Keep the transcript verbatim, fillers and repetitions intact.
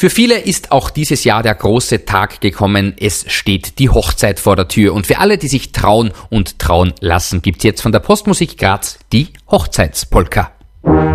Für viele ist auch dieses Jahr der große Tag gekommen. Es steht die Hochzeit vor der Tür. Und für alle, die sich trauen und trauen lassen, gibt's jetzt von der Postmusik Graz die Hochzeitspolka.